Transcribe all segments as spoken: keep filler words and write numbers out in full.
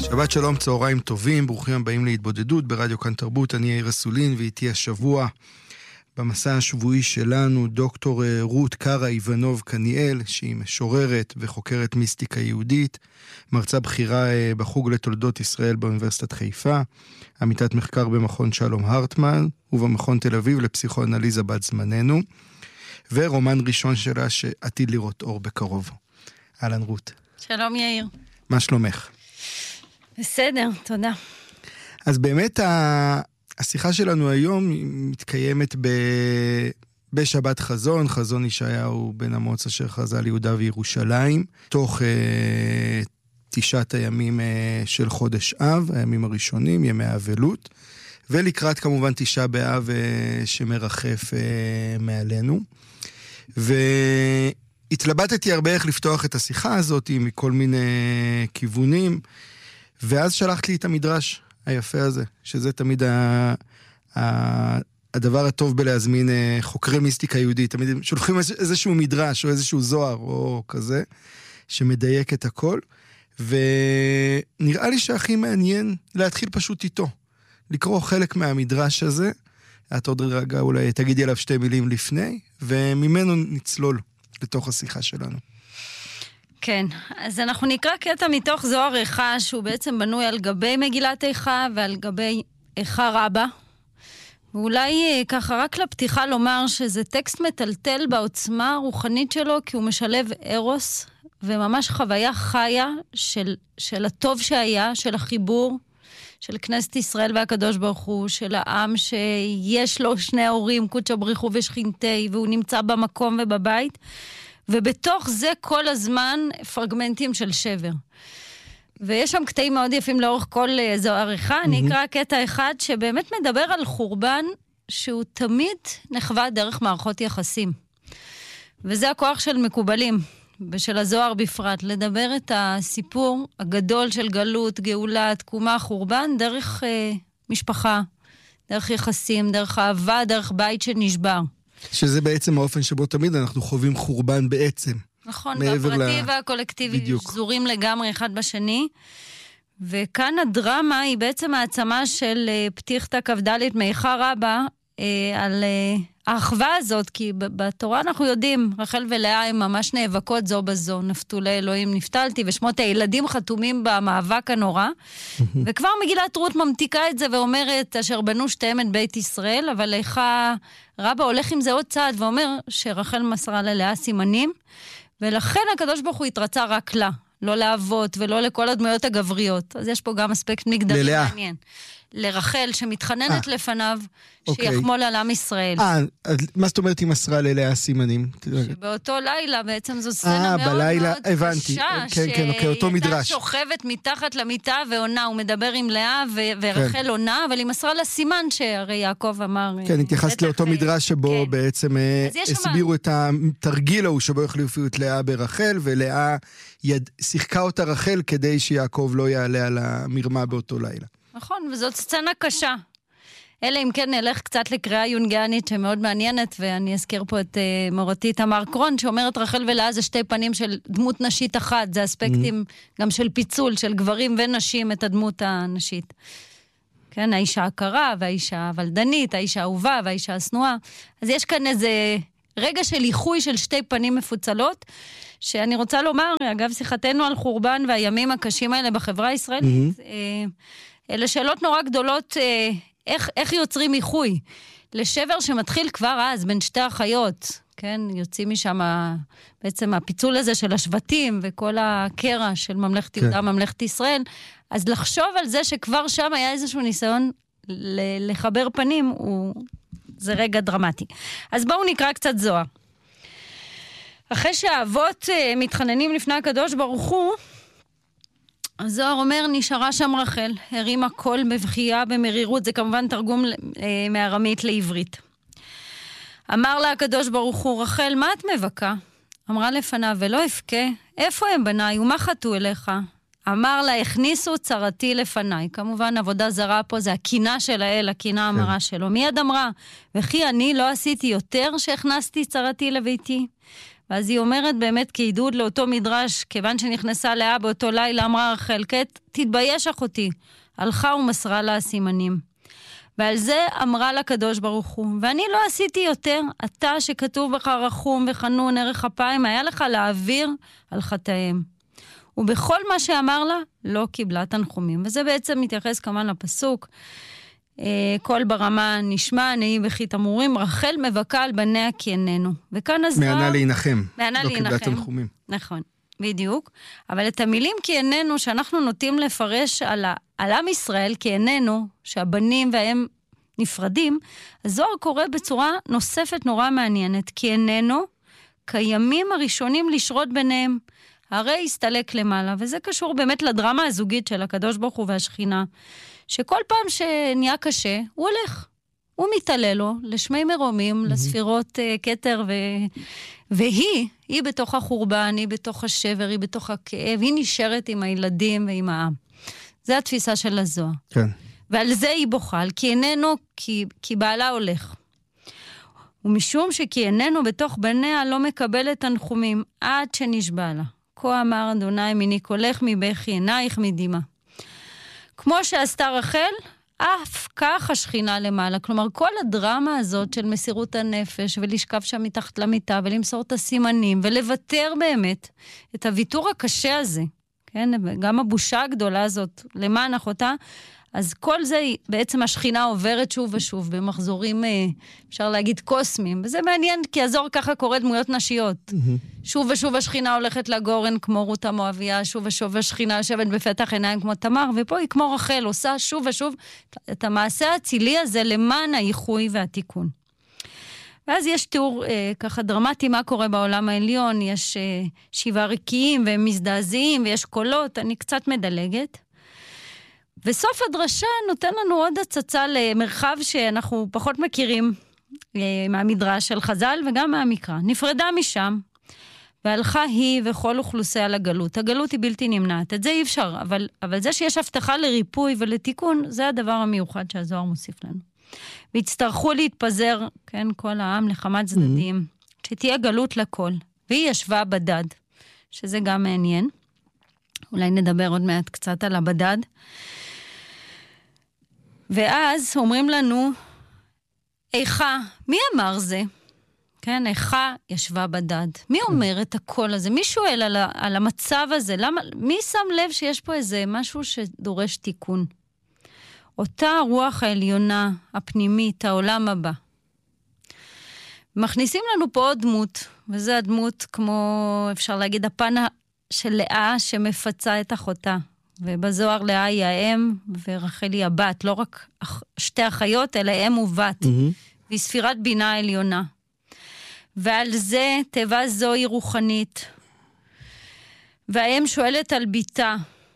שבת שלום, צהריים טובים, ברוכים הבאים להתבודדות ברדיו כאן תרבות. אני יאיר אסולין, ואיתי השבוע במסע השבועי שלנו דוקטור רות קרא איבנוב קניאל, שהיא משוררת וחוקרת מיסטיקה יהודית, מרצה בכירה בחוג לתולדות ישראל באוניברסיטת חיפה, עמיתת מחקר במכון שלום הרטמן ובמכון תל אביב לפסיכואנליזה בת זמננו, ורומן ראשון שלה שעתיד לראות אור בקרוב. אהלן רות. שלום יאיר. מה שלומך? בסדר, תודה. אז באמת השיחה שלנו היום מתקיימת ב... בשבת חזון, חזון ישעיהו בן אמוץ אשר חזה על יהודה וירושלים, תוך אה, תשעת הימים אה, של חודש אב, הימים הראשונים, ימי האבלות, ולקראת כמובן תשעה באב אה, שמרחף אה, מעלינו. והתלבטתי הרבה איך לפתוח את השיחה הזאת מכל מיני כיוונים, ואז שלחת לי את המדרש היפה הזה, שזה תמיד ה... ה... הדבר הטוב בלהזמין חוקרי מיסטיקה יהודית. תמיד שולחים איזשהו מדרש או איזשהו זוהר או כזה, שמדייק את הכל, ונראה לי שהכי מעניין להתחיל פשוט איתו. לקרוא חלק מהמדרש הזה, את עוד רגע אולי תגידי עליו שתי מילים לפני, וממנו נצלול לתוך השיחה שלנו. כן, אז אנחנו נקרא קטע מתוך זוהר איכה, שהוא בעצם בנוי על גבי מגילת איכה ועל גבי איכה רבה. ואולי ככה רק לפתיחה לומר שזה טקסט מטלטל בעוצמה הרוחנית שלו, כי הוא משלב ארוס וממש חוויה חיה של, של הטוב שהיה, של החיבור, של כנסת ישראל והקדוש ברוך הוא, של העם שיש לו שני הורים, קודשא בריך הוא ושכינתי, והוא נמצא במקום ובבית, ובתוך זה כל הזמן פרגמנטים של שבר. ויש שם קטעים מאוד יפים לאורך כל זוהר איכה. אני אקרא קטע אחד שבאמת מדבר על חורבן שהוא תמיד נחווה דרך מערכות יחסים. וזה הכוח של מקובלים, ושל הזוהר בפרט, לדבר את הסיפור הגדול של גלות, גאולה, תקומה, חורבן, דרך אה, משפחה, דרך יחסים, דרך אהבה, דרך בית שנשבר. שזה בעצם האופן שבו תמיד אנחנו חווים חורבן בעצם. נכון, והפרטי לה... והקולקטיבי בדיוק. שזורים לגמרי אחד בשני. וכאן הדרמה היא בעצם העצמה של פתיחתא כ"ד מאיכה רבה אה, על אה, האחווה הזאת, כי בתורה אנחנו יודעים, רחל ולאה הן ממש נאבקות זו בזו, נפתולי אלוהים נפתלתי, ושמות הילדים חתומים במאבק הנורא, וכבר מגילת רות ממתיקה את זה ואומרת, אשר בנו שתיהם את בית ישראל, אבל איכה רבה הולך עם זה עוד צעד, ואומר שרחל מסרה ללאה סימנים, ולכן הקדוש ברוך הוא התרצה רק לה, לא לאבות ולא לכל הדמויות הגבריות. אז יש פה גם אספקט מגדרי ללאה. מעניין. לרחל שמתחננת 아, לפניו, אוקיי. שיחמול על עם ישראל. אה, מה זאת אומרת היא מסרה ללאה סימנים? שבאותו לילה בעצם זו סצנה 아, מאוד בלילה, מאוד הבנתי. קשה, כן, כן, אוקיי, אותו מדרש. שהייתה שוכבת מתחת למיטה ועונה, הוא מדבר עם לאה ו- ורחל כן. עונה, אבל היא מסרה לה סימן שהרי יעקב אמר... כן, התייחסת לאותו מדרש שבו כן. בעצם הסבירו את התרגיל ההוא שבו החליפו את לאה ברחל, ולאה יד... שיחקה אותה רחל כדי שיעקב לא יעלה על המרמה באותו לילה. נכון, וזאת סצנה קשה. אלא אם כן נלך קצת לקריאה יונגיאנית שמאוד מעניינת, ואני אזכיר פה את uh, מורתי תמר קרון, שאומרת רחל ולאה זה שתי פנים של דמות נשית אחת, זה אספקטים mm-hmm. גם של פיצול, של גברים ונשים את הדמות הנשית. כן, האישה הקרה, והאישה הוולדנית, האישה האהובה, והאישה הסנועה. אז יש כאן איזה רגע של איחוי של שתי פנים מפוצלות, שאני רוצה לומר, אגב שיחתנו על חורבן והימים הקשים האלה בחברה הישראלית, mm-hmm. אה, אלה שאלות נורא גדולות, אה, איך, איך יוצרים איחוי? לשבר שמתחיל כבר אז בין שתי החיות, כן? יוצאים משם בעצם הפיצול הזה של השבטים וכל הקרע של ממלכת כן. יהודה, ממלכת ישראל, אז לחשוב על זה שכבר שם היה איזשהו ניסיון ל- לחבר פנים, הוא... זה רגע דרמטי. אז בואו נקרא קצת זוהר. אחרי שהאבות מתחננים לפני הקדוש ברוך הוא, הזוהר אומר, נשארה שם רחל, הרימה קול בבכייה, במרירות, זה כמובן תרגום מארמית לעברית. אמר לה הקדוש ברוך הוא, רחל, מה את מבכה? אמרה לפניו, ולא אפקה, איפה הם בניי, ומה חטאו אליך? אמר לה, הכניסו צרתי לפניי. כמובן, עבודה זרה פה זה הקינה של האל, הקינה המרה כן. שלו. מיד אמרה, וכי אני לא עשיתי יותר שהכנסתי צרתי לביתי? ואז היא אומרת באמת כעידוד לאותו מדרש, כיוון שנכנסה לאה באותו לילה, אמרה רחל, כת, תתבייש אחותי, הלכה ומסרה לה הסימנים. ועל זה אמרה לקדוש ברוך הוא, ואני לא עשיתי יותר, אתה שכתוב בך רחום וחנון ערך אפיים, היה לך להעביר על חטאיהם. ובכל מה שאמר לה, לא קיבלה תנחומים. וזה בעצם מתייחס כמובן לפסוק, כל ברמה נשמע, נהי בכי תמורים, רחל מבכה על בניה כי איננו. וכאן הזוהר... מענה להנחם. מענה לא להנחם. קיבלה תנחומים. נכון, בדיוק. אבל את המילים כי איננו, שאנחנו נוטים לפרש על, ה... על עם ישראל כי איננו, שהבנים והם נפרדים, הזוהר קורא בצורה נוספת נורא מעניינת, כי איננו, כימים הראשונים לשרות ביניהם, הרי הסתלק למעלה, וזה קשור באמת לדרמה הזוגית של הקדוש ברוך הוא והשכינה, שכל פעם שנהיה קשה, הוא הולך. הוא מתעלה לו לשמי מרומים, mm-hmm. לספירות uh, כתר, ו... והיא, היא בתוך החורבן, היא בתוך השבר, היא בתוך הכאב, היא נשארת עם הילדים ועם העם. זה התפיסה של הזוהר. כן. ועל זה היא בוחל, כי איננו, כי, כי בעלה הולך. ומשום שכי איננו בתוך בניה לא מקבלת תנחומים, עד שנשבע לה. כה אמר אדוני מיני קולך מבכי עינייך מדימה. כמו שעשתה רחל, אף כך השכינה למעלה. כלומר, כל הדרמה הזאת של מסירות הנפש, ולשכב שם מתחת למיטה, ולמסור את הסימנים, ולוותר באמת את הוויתור הקשה הזה, כן? גם הבושה הגדולה הזאת, למען אחותה, אז כל זה בעצם השכינה עוברת שוב ושוב, במחזורים, אפשר להגיד, קוסמיים. וזה מעניין, כי הזוהר ככה קורא דמויות נשיות. Mm-hmm. שוב ושוב השכינה הולכת לגורן כמו רות המואביה, שוב ושוב השכינה יושבת בפתח עיניים כמו תמר, ופה היא כמו רחל, עושה שוב ושוב את המעשה הצילי הזה למען האיחוי והתיקון. ואז יש תיאור אה, ככה דרמטי מה קורה בעולם העליון, יש אה, שבעה ריקיים והם מזדעזעים ויש קולות, אני קצת מדלגת. וסוף הדרשה נותן לנו עוד הצצה למרחב שאנחנו פחות מכירים אה, מהמדרש של חז"ל וגם מהמקרא. נפרדה משם והלכה היא וכל אוכלוסיה לגלות. הגלות היא בלתי נמנעת, את זה אי אפשר, אבל, אבל זה שיש הבטחה לריפוי ולתיקון, זה הדבר המיוחד שהזוהר מוסיף לנו. והצטרכו להתפזר, כן, כל העם לכמה צדדים, mm-hmm. שתהיה גלות לכל. והיא ישבה בדד, שזה גם מעניין. אולי נדבר עוד מעט קצת על הבדד. ואז אומרים לנו, איכה, מי אמר זה? כן, איכה ישבה בדד. מי אומר את הקול הזה? מי שואל על, ה, על המצב הזה? למה, מי שם לב שיש פה איזה משהו שדורש תיקון? אותה הרוח העליונה, הפנימית, העולם הבא. מכניסים לנו פה עוד דמות, וזה הדמות כמו, אפשר להגיד, הפן של לאה שמפצה את אחותה. ובזוהר לאה היא האם ורחל היא הבת, לא רק שתי אחיות, אלא אם ובת. Mm-hmm. והיא ספירת בינה העליונה. ועל זה תיבה זו היא רוחנית. והאם שואלת על ביתה.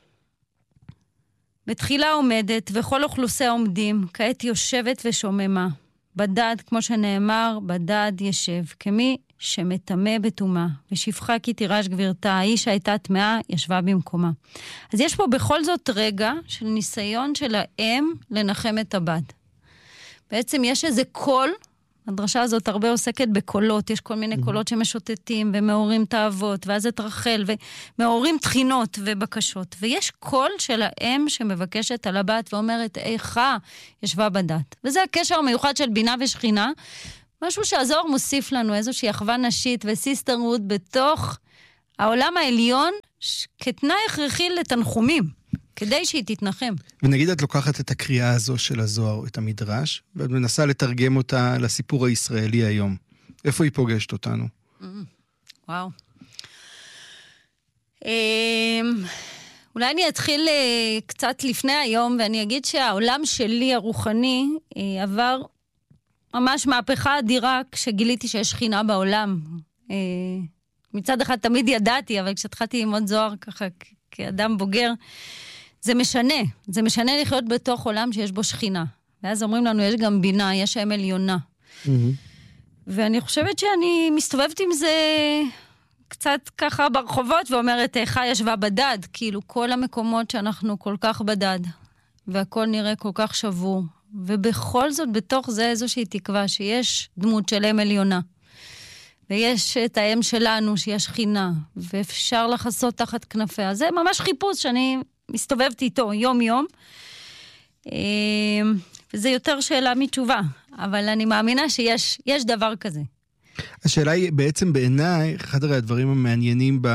בתחילה עומדת וכל אוכלוסיה עומדים, כעת יושבת ושוממה. בדד, כמו שנאמר, בדד ישב, כמי שמתמה בתומה, ושפחה כי תירש גבירתה, האיש שהייתה תמאה, ישבה במקומה. אז יש פה בכל זאת רגע של ניסיון של האם לנחם את הבת. בעצם יש איזה קול, הדרשה הזאת הרבה עוסקת בקולות, יש כל מיני קולות שמשוטטים ומעוררים תאוות, ואז את רחל, ומעוררים תחינות ובקשות. ויש קול של האם שמבקשת על הבת ואומרת, איכה ישבה בדת. וזה הקשר המיוחד של בינה ושכינה, משהו שהזוהר מוסיף לנו, איזושהי אחווה נשית וסיסטרהוד בתוך העולם העליון, כתנאי הכרחי לתנחומים. כדי שהיא תתנחם. ונגיד את לוקחת את הקריאה הזו של הזוהר, את המדרש, ואת מנסה לתרגם אותה לסיפור הישראלי היום. איפה היא פוגשת אותנו? וואו. אולי אני אתחיל קצת לפני היום, ואני אגיד שהעולם שלי הרוחני עבר ממש מהפכה אדירה כשגיליתי שיש שכינה בעולם. מצד אחד תמיד ידעתי, אבל כשהתחלתי ללמוד זוהר ככה כאדם בוגר, זה משנה, זה משנה לחיות בתוך עולם שיש בו שכינה. ואז אומרים לנו, יש גם בינה, יש אם עליונה. Mm-hmm. ואני חושבת שאני מסתובבת עם זה קצת ככה ברחובות, ואומרת, איכה ישבה בדד, כאילו כל המקומות שאנחנו כל כך בדד, והכל נראה כל כך שבור, ובכל זאת בתוך זה איזושהי תקווה, שיש דמות של אם עליונה. ויש את האם שלנו, שהיא השכינה, ואפשר לחסות תחת כנפיה. זה ממש חיפוש שאני מסתובבת איתו יום-יום, וזה יותר שאלה מתשובה, אבל אני מאמינה שיש יש דבר כזה. השאלה היא בעצם בעיניי, אחד הדברים המעניינים ב...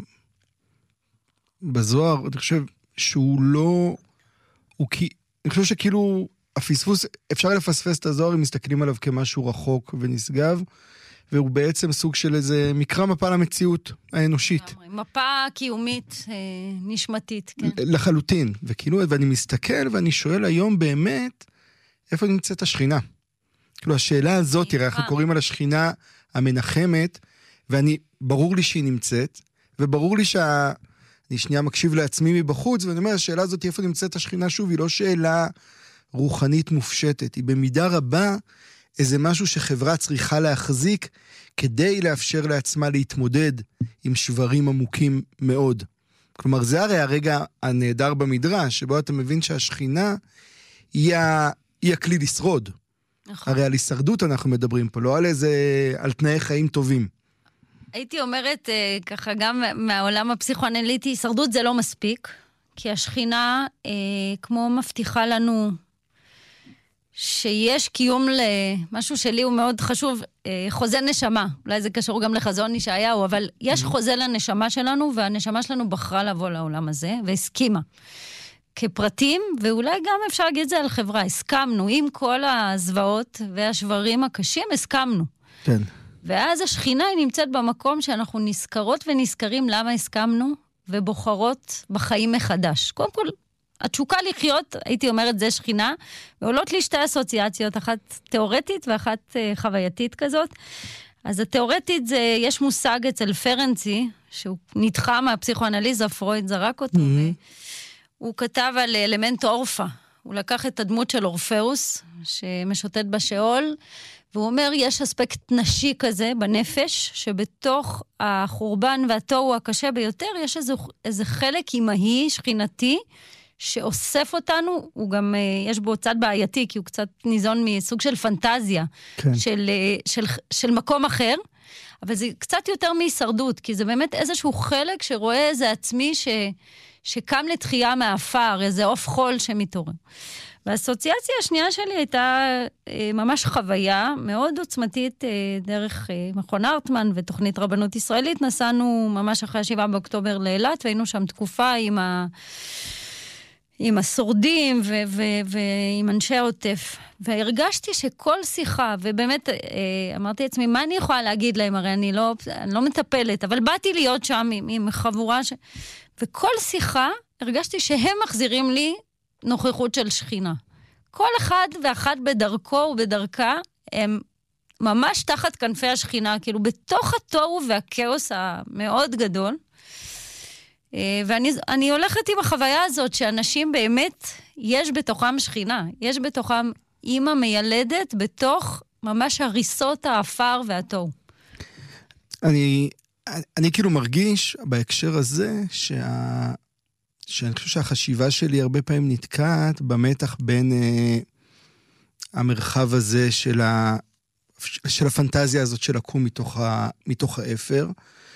בזוהר, אני חושב שהוא לא... הוא כי... אני חושב שכאילו הפספוס, אפשר לפספס את הזוהר אם מסתכלים עליו כמשהו רחוק ונשגב, והוא בעצם סוג של איזה מקרא מפה למציאות האנושית. מפה קיומית, נשמתית, כן. לחלוטין. וכאילו, ואני מסתכל ואני שואל היום באמת, איפה נמצאת השכינה? כאילו, השאלה הזאת, תראה, אנחנו קוראים על השכינה המנחמת, ואני, ברור לי שהיא נמצאת, וברור לי שה... אני שנייה מקשיב לעצמי מבחוץ, ואני אומר, השאלה הזאת, איפה נמצאת השכינה שוב, היא לא שאלה רוחנית מופשטת, היא במידה רבה איזה משהו שחברה צריכה להחזיק, כדי לאפשר לעצמה להתמודד עם שברים עמוקים מאוד. כלומר, זה הרי הרגע הנהדר במדרש, שבו אתה מבין שהשכינה היא, ה... היא הכלי לשרוד. נכון. הרי על הישרדות אנחנו מדברים פה, לא על איזה, על תנאי חיים טובים. הייתי אומרת, ככה גם מהעולם הפסיכואנליטי, הישרדות זה לא מספיק, כי השכינה כמו מבטיחה לנו שיש קיום למשהו שלי הוא מאוד חשוב, חוזה נשמה, אולי זה קשור גם לחזון ישעיהו, אבל יש חוזה לנשמה שלנו, והנשמה שלנו בחרה לבוא לעולם הזה, והסכימה. כפרטים, ואולי גם אפשר להגיד את זה על חברה, הסכמנו, עם כל הזוועות והשברים הקשים, הסכמנו. כן. ואז השכינה היא נמצאת במקום שאנחנו נזכרות ונזכרים למה הסכמנו, ובוחרות בחיים מחדש. קודם כל, התשוקה לחיות, הייתי אומרת, זה שכינה, ועולות לי שתי אסוציאציות, אחת תיאורטית ואחת uh, חווייתית כזאת. אז התיאורטית זה, יש מושג אצל פרנצי, שהוא נדחה מהפסיכואנליזה, פרויד זרק אותו, mm-hmm. והוא כתב על אלמנט אורפה. הוא לקח את הדמות של אורפאוס, שמשוטט בשאול, והוא אומר, יש אספקט נשי כזה בנפש, שבתוך החורבן והתוהו הקשה ביותר, יש איזה, איזה חלק אימהי, שכינתי, שאוסף אותנו, הוא גם, יש בו צד בעייתי, כי הוא קצת ניזון מסוג של פנטזיה, כן. של, של, של מקום אחר, אבל זה קצת יותר מהישרדות, כי זה באמת איזשהו חלק שרואה איזה עצמי ש, שקם לתחייה מהאפר, איזה אוף חול שמתעורר. והאסוציאציה השנייה שלי הייתה ממש חוויה מאוד עוצמתית דרך מכון הרטמן ותוכנית רבנות ישראלית. נסענו ממש אחרי השבעה באוקטובר לאילת, והיינו שם תקופה עם, ה... עם השורדים ו... ו... ועם אנשי העוטף. והרגשתי שכל שיחה, ובאמת אמרתי לעצמי, מה אני יכולה להגיד להם? הרי אני לא, אני לא מטפלת, אבל באתי להיות שם עם, עם חבורה ש... וכל שיחה הרגשתי שהם מחזירים לי נוכחות של שכינה. כל אחד ואחת בדרכו ובדרכה, הם ממש תחת כנפי השכינה, כאילו בתוך התוהו והכאוס המאוד גדול. ואני אני הולכת עם החוויה הזאת, שאנשים באמת, יש בתוכם שכינה, יש בתוכם אימא מיילדת, בתוך ממש הריסות האפר והתוהו. אני, אני כאילו מרגיש בהקשר הזה, שה... שאני חושב שהחשיבה שלי הרבה פעמים נתקעת במתח בין אה, המרחב הזה של, ה, של הפנטזיה הזאת של לקום מתוך, ה, מתוך האפר,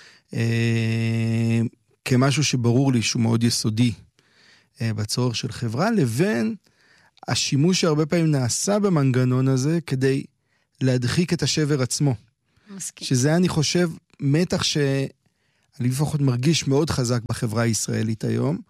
אה, כמשהו שברור לי שהוא מאוד יסודי אה, בצורך של חברה, לבין השימוש שהרבה פעמים נעשה במנגנון הזה כדי להדחיק את השבר עצמו. מסכים. שזה אני חושב מתח שאני לפחות מרגיש מאוד חזק בחברה הישראלית היום,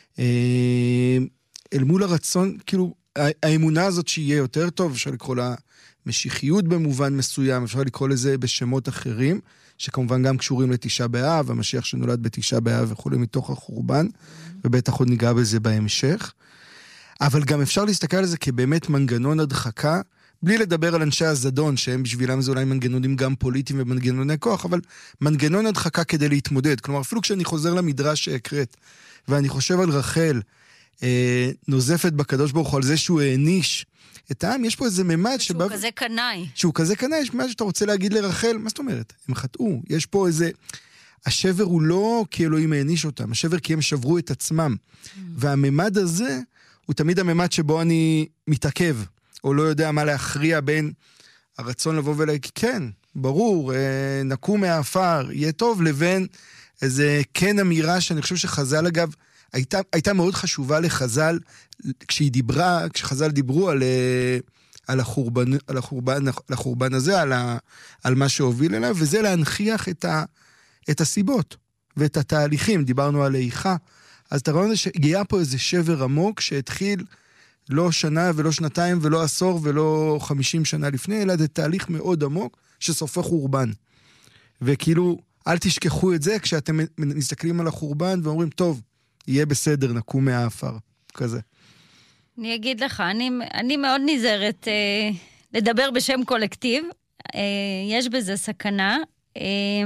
אל מול הרצון, כאילו, האמונה הזאת שיהיה יותר טוב, אפשר לקרוא לה משיחיות במובן מסוים, אפשר לקרוא לזה בשמות אחרים, שכמובן גם קשורים לתשעה באב, המשיח שנולד בתשעה באב וכו' מתוך החורבן, ובטח עוד ניגע בזה בהמשך. אבל גם אפשר להסתכל על זה כבאמת מנגנון הדחקה, בלי לדבר על אנשי הזדון, שהם בשבילם זה אולי מנגנונים גם פוליטיים ומנגנוני כוח, אבל מנגנון הדחקה כדי להתמודד. כלומר, אפילו כשאני חוזר למדרש שהקראת, ואני חושב על רחל, אה, נוזפת בקדוש ברוך הוא על זה שהוא העניש את העם, יש פה איזה ממד שבא... שהוא כזה קנאי. שהוא כזה קנאי, יש ממד שאתה רוצה להגיד לרחל, מה זאת אומרת? הם חטאו, יש פה איזה... השבר הוא לא כי אלוהים העניש אותם, השבר כי הם שברו את עצמם. Mm. והממד הזה, הוא תמיד הממד שבו אני מתעכב, או לא יודע מה להכריע בין הרצון לבוא ולהגיד, כן, ברור, נקום מהאפר, יהיה טוב, לבין איזה כן אמירה שאני חושב שחז"ל אגב, הייתה, הייתה מאוד חשובה לחז"ל, כשהיא דיברה, כשחז"ל דיברו על, על החורבן, על החורבן, על החורבן הזה, על, ה, על מה שהוביל אליו, וזה להנכיח את, ה, את הסיבות ואת התהליכים. דיברנו על איכה, אז אתה רואה שהגיע פה איזה שבר עמוק שהתחיל לא שנה ולא שנתיים ולא עשור ולא חמישים שנה לפני, אלא זה תהליך מאוד עמוק שסופו חורבן. וכאילו, אל תשכחו את זה כשאתם מסתכלים על החורבן ואומרים, טוב, יהיה בסדר, נקום מהאפר, כזה. אני אגיד לך, אני, אני מאוד נזהרת אה, לדבר בשם קולקטיב, אה, יש בזה סכנה, אה,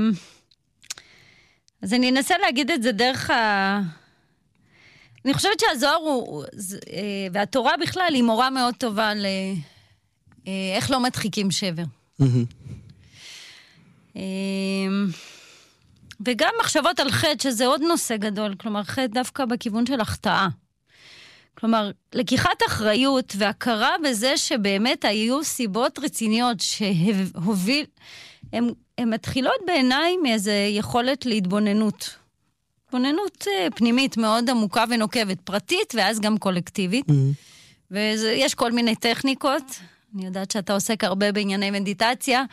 אז אני אנסה להגיד את זה דרך ה... אני חושבת שהזוהר הוא, אה, והתורה בכלל היא מורה מאוד טובה ל... אה, איך לא מדחיקים שבר. Mm-hmm. אה, וגם מחשבות על חטא, שזה עוד נושא גדול, כלומר, חטא דווקא בכיוון של החטאה. כלומר, לקיחת אחריות והכרה בזה שבאמת היו סיבות רציניות שהוביל, הן, הן מתחילות בעיניי מאיזו יכולת להתבוננות. התבוננות פנימית מאוד עמוקה ונוקבת, פרטית ואז גם קולקטיבית. Mm-hmm. ויש כל מיני טכניקות, אני יודעת שאתה עוסק הרבה בענייני מדיטציה,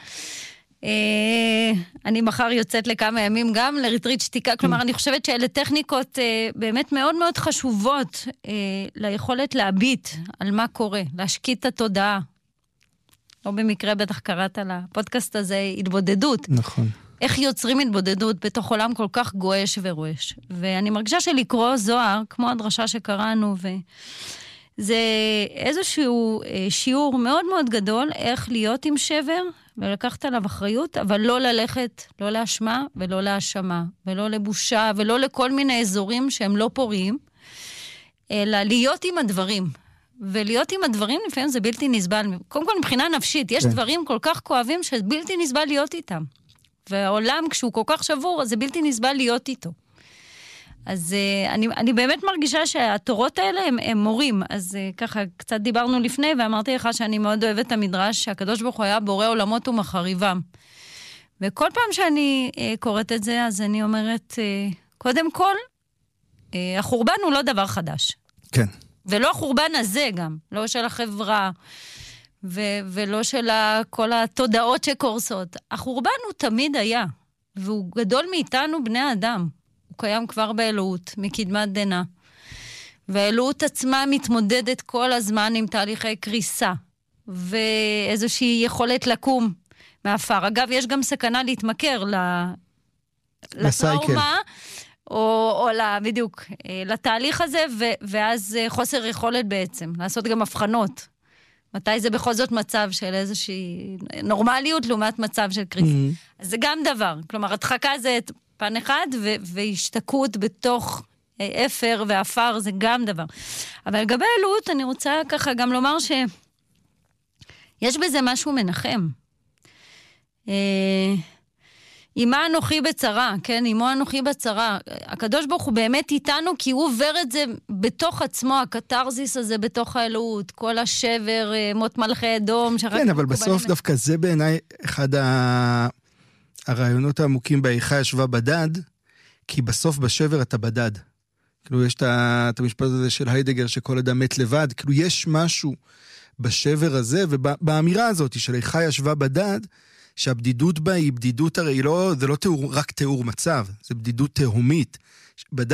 אני מחר יוצאת לכמה ימים גם לריטריט שתיקה, כלומר אני חושבת שאלה טכניקות באמת מאוד מאוד חשובות ליכולת להביט על מה קורה, להשקיט את התודעה. לא במקרה בטח קראת על הפודקאסט הזה התבודדות. נכון. איך יוצרים התבודדות בתוך עולם כל כך גועש ורועש. ואני מרגישה שלקרוא זוהר, כמו הדרשה שקראנו, וזה איזשהו שיעור מאוד מאוד גדול, איך להיות עם שבר, ולקחת עליו אחריות, אבל לא ללכת, לא לאשמה ולא להאשמה, ולא לבושה, ולא לכל מיני אזורים שהם לא פוריים, אלא להיות עם הדברים. ולהיות עם הדברים לפעמים זה בלתי נסבל. קודם כל מבחינה נפשית, יש דברים כל כך כואבים שבלתי נסבל להיות איתם. והעולם כשהוא כל כך שבור, אז זה בלתי נסבל להיות איתו. אז אני, אני באמת מרגישה שהתורות האלה הם, הם מורים. אז ככה, קצת דיברנו לפני, ואמרתי לך שאני מאוד אוהבת את המדרש, שהקדוש ברוך הוא היה בורא עולמות ומחריבם. וכל פעם שאני אה, קוראת את זה, אז אני אומרת, אה, קודם כל, אה, החורבן הוא לא דבר חדש. כן. ולא החורבן הזה גם, לא של החברה, ו- ולא של כל התודעות שקורסות. החורבן הוא תמיד היה, והוא גדול מאיתנו בני האדם. הוא קיים כבר באלוהות, מקדמת דנה. והאלוהות עצמה מתמודדת כל הזמן עם תהליכי קריסה, ואיזושהי יכולת לקום מאפר. אגב, יש גם סכנה להתמכר לטראומה, או, או לה, בדיוק, לתהליך הזה, ו- ואז חוסר יכולת בעצם, לעשות גם הבחנות. מתי זה בכל זאת מצב של איזושהי נורמליות, לעומת מצב של קריסה. Mm-hmm. אז זה גם דבר. כלומר, הדחקה זה פן אחד, ו- והשתקעות בתוך אפר ואפר, זה גם דבר. אבל לגבי אלוהות, אני רוצה ככה גם לומר שיש בזה משהו מנחם. אמה אנוכי בצרה, כן? אמו אנוכי בצרה. הקדוש ברוך הוא באמת איתנו, כי הוא עובר את זה בתוך עצמו, הקטרזיס הזה בתוך האלוהות, כל השבר, מות מלכי אדום. כן, אבל בסוף דווקא זה בעיניי אחד ה... הרעיונות העמוקים באיכה ישבה בדד, כי בסוף בשבר אתה בדד. כאילו יש את המשפט הזה של היידגר, שכל אדם מת לבד, כאילו יש משהו בשבר הזה, ובאמירה הזאת של איכה ישבה בדד, שהבדידות בה היא בדידות, הרי לא, זה לא תיאור, רק תיאור מצב, זה בדידות תהומית. בדד